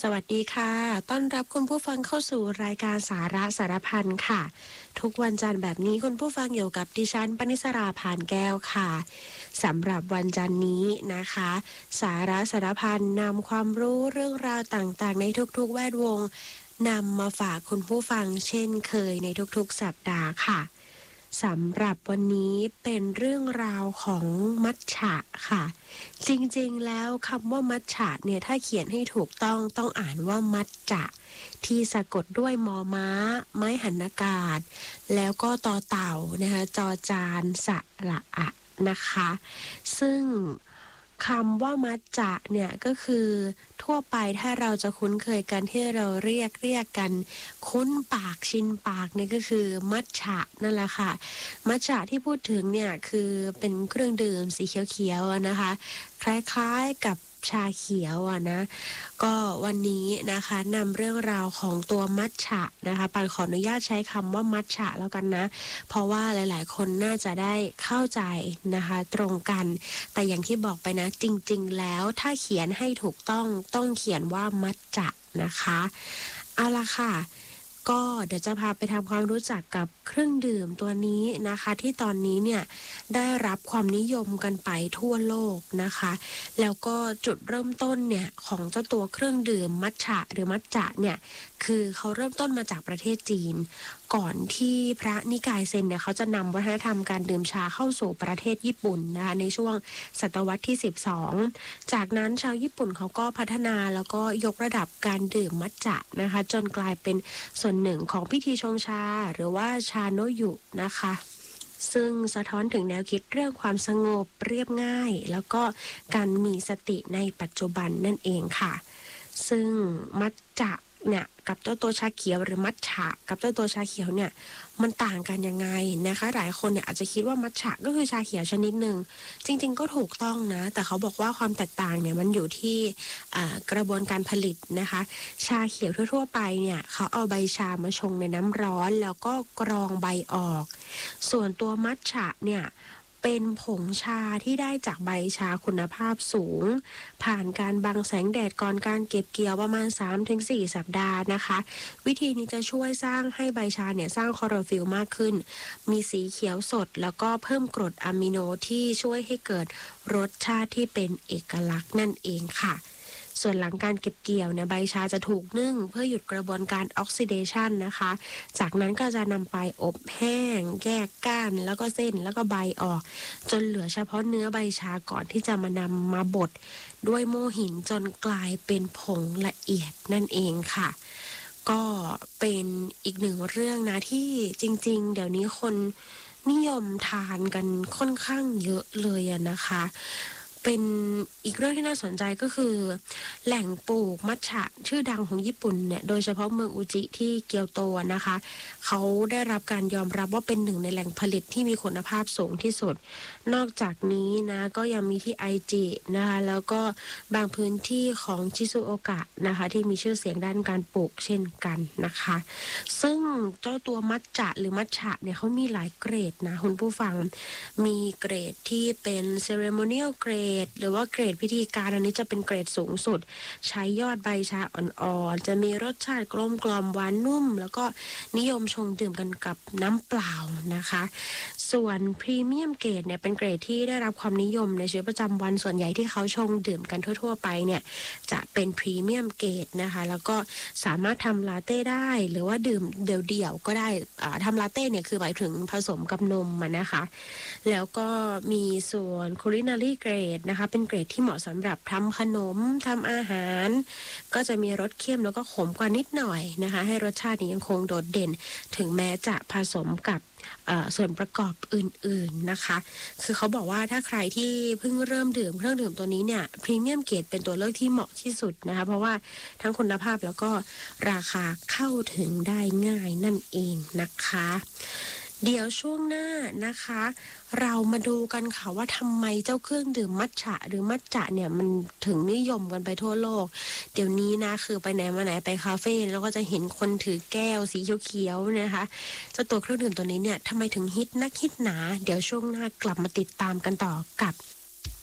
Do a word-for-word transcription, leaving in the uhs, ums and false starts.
สวัสดีค่ะต้อนรับคุณผู้ฟังเข้าสู่รายการสาระสารพันค่ะทุกวันจันทร์แบบนี้คุณผู้ฟังอยู่กับดิฉันปณิสราผ่านแก้วค่ะสำหรับวันจันทร์นี้นะคะสาระสารพันนำความรู้เรื่องราวต่างๆในทุกๆแวดวงนำมาฝากคุณผู้ฟังเช่นเคยในทุกๆสัปดาห์ค่ะสำหรับวันนี้เป็นเรื่องราวของมัทฉะค่ะจริงๆแล้วคำว่ามัทฉะเนี่ยถ้าเขียนให้ถูกต้องต้องอ่านว่ามัทจะที่สะกดด้วยมอม้าไม้หันอากาศแล้วก็ต่อเต่านะคะจอจานสระอะนะคะซึ่งคำว่ามัจจะเนี่ยก็คือทั่วไปถ้าเราจะคุ้นเคยกันที่เราเรียกเรียกกันคุ้นปากชินปากเนี่ยก็คือมัทฉะนั่นแหละค่ะมัทฉะที่พูดถึงเนี่ยคือเป็นเครื่องดื่มสีเขียวๆอะนะคะคล้ายๆกับชาเขียวอ่ะนะก็วันนี้นะคะนำเรื่องราวของตัวมัทฉะนะคะปานขออนุญาตใช้คำว่ามัทฉะแล้วกันนะเพราะว่าหลายๆคนน่าจะได้เข้าใจนะคะตรงกันแต่อย่างที่บอกไปนะจริงๆแล้วถ้าเขียนให้ถูกต้องต้องเขียนว่ามัทจะนะคะเอาละค่ะก็เดี๋ยวจะพาไปทำความรู้จักกับเครื่องดื่มตัวนี้นะคะที่ตอนนี้เนี่ยได้รับความนิยมกันไปทั่วโลกนะคะแล้วก็จุดเริ่มต้นเนี่ยของเจ้าตัวเครื่องดื่มมัทฉะหรือมัทจะเนี่ยคือเขาเริ่มต้นมาจากประเทศจีนก่อนที่พระนิกายเซนเนี่ยเขาจะนำวัฒนธรรมการดื่มชาเข้าสู่ประเทศญี่ปุ่นนะคะในช่วงศตวรรษที่สิบสองจากนั้นชาวญี่ปุ่นเขาก็พัฒนาแล้วก็ยกระดับการดื่มมัทจะนะคะจนกลายเป็นส่วนหนึ่งของพิธีชงชาหรือว่าชาโนยุนะคะซึ่งสะท้อนถึงแนวคิดเรื่องความสงบเรียบง่ายแล้วก็การมีสติในปัจจุบันนั่นเองค่ะซึ่งมัทจะเนี่ยกับเจ้าตัวชาเขียวหรือมัทฉะกับเจ้าตัวชาเขียวเนี่ยมันต่างกันยังไงนะคะหลายคนเนี่ยอาจจะคิดว่ามัทฉะก็คือชาเขียวชนิดหนึ่งจริงๆก็ถูกต้องนะแต่เขาบอกว่าความแตกต่างเนี่ยมันอยู่ที่กระบวนการผลิตนะคะชาเขียวทั่วๆไปเนี่ยเขาเอาใบชามาชงในน้ำร้อนแล้วก็กรองใบออกส่วนตัวมัทฉะเนี่ยเป็นผงชาที่ได้จากใบชาคุณภาพสูงผ่านการบังแสงแดดก่อนการเก็บเกี่ยวประมาณ สามถึงสี่ สัปดาห์นะคะวิธีนี้จะช่วยสร้างให้ใบชาเนี่ยสร้างคลอโรฟิลล์มากขึ้นมีสีเขียวสดแล้วก็เพิ่มกรดอะมิโนที่ช่วยให้เกิดรสชาติที่เป็นเอกลักษณ์นั่นเองค่ะส่วนหลังการเก็บเกี่ยวเนี่ยใบชาจะถูกนึ่งเพื่อหยุดกระบวนการออกซิเดชันนะคะจากนั้นก็จะนำไปอบแห้งแยกก้านแล้วก็เส้นแล้วก็ใบออกจนเหลือเฉพาะเนื้อใบชาก่อนที่จะมานำมาบดด้วยโม่หินจนกลายเป็นผงละเอียดนั่นเองค่ะก็เป็นอีกหนึ่งเรื่องนะที่จริงๆเดี๋ยวนี้คนนิยมทานกันค่อนข้างเยอะเลยอะนะคะเป็นอีกเรื่องที่น่าสนใจก็คือแหล่งปลูกมัทฉะชื่อดังของญี่ปุ่นเนี่ยโดยเฉพาะเมืองอุจิที่เกียวโตนะคะเขาได้รับการยอมรับว่าเป็นหนึ่งในแหล่งผลิตที่มีคุณภาพสูงที่สุดนอกจากนี้นะก็ยังมีที่ไอจินะคะแล้วก็บางพื้นที่ของชิซุโอกะนะคะที่มีชื่อเสียงด้านการปลูกเช่นกันนะคะซึ่งเจ้าตัวมัทฉะหรือมัทฉะเนี่ยเขามีหลายเกรดนะคุณผู้ฟังมีเกรดที่เป็น ceremonial grade หรือว่าเกรดพิธีการอันนี้จะเป็นเกรดสูงสุดใช้ยอดใบชาอ่อนๆจะมีรสชาติกลมกล่อมหวานนุ่มแล้วก็นิยมชงดื่มกันกับน้ำเปล่านะคะส่วนพรีเมียมเกรดเนี่ยเป็นเกรดที่ได้รับความนิยมในชีวิตประจำวันส่วนใหญ่ที่เขาชงดื่มกันทั่วๆไปเนี่ยจะเป็นพรีเมียมเกรดนะคะแล้วก็สามารถทำลาเต้ได้หรือว่าดื่มเดี่ยวๆก็ได้ทำลาเต้เนี่ยคือหมายถึงผสมกับนมนะคะแล้วก็มีส่วน culinary grade นะคะเป็นเกรดที่เหมาะสำหรับทำขนมทำอาหารก็จะมีรสเข้มแล้วก็ขมกว่านิดหน่อยนะคะให้รสชาตินี้ยังคงโดดเด่นถึงแม้จะผสมกับส่วนประกอบอื่นๆนะคะคือเขาบอกว่าถ้าใครที่เพิ่งเริ่มดื่มเครื่องดื่มตัวนี้เนี่ยพรีเมียมเกรดเป็นตัวเลือกที่เหมาะที่สุดนะคะเพราะว่าทั้งคุณภาพแล้วก็ราคาเข้าถึงได้ง่ายนั่นเองนะคะเดี๋ยวช่วงหน้านะคะเรามาดูกันค่ะว่าทำไมเจ้าเครื่องดื่มมัทฉะหรือมัทจะเนี่ยมันถึงนิยมกันไปทั่วโลกเดี๋ยวนี้นะคือไปไหนมาไหนไปคาเฟ่แล้วก็จะเห็นคนถือแก้วสีเขียวๆนะคะเจ้าตัวเครื่องดื่มตัวนี้เนี่ยทำไมถึงฮิตนักฮิตหนาเดี๋ยวช่วงหน้ากลับมาติดตามกันต่อกับ